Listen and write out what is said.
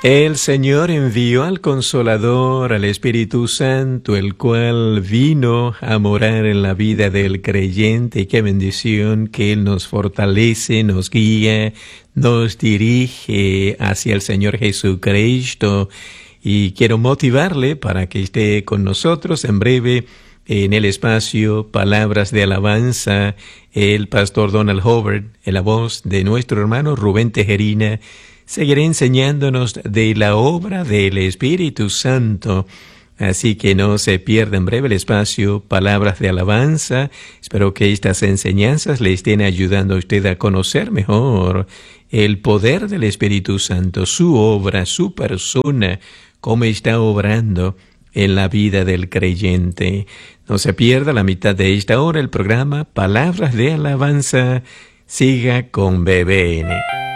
El Señor envió al Consolador, al Espíritu Santo, el cual vino a morar en la vida del creyente. Qué bendición que Él nos fortalece, nos guía, nos dirige hacia el Señor Jesucristo. Y quiero motivarle para que esté con nosotros en breve en el espacio Palabras de Alabanza. El pastor Donald Howard, en la voz de nuestro hermano Rubén Tejerina, seguiré enseñándonos de la obra del Espíritu Santo. Así que no se pierda en breve el espacio Palabras de Alabanza. Espero que estas enseñanzas le estén ayudando a usted a conocer mejor el poder del Espíritu Santo, su obra, su persona, cómo está obrando en la vida del creyente. No se pierda la mitad de esta hora el programa Palabras de Alabanza. Siga con BBN.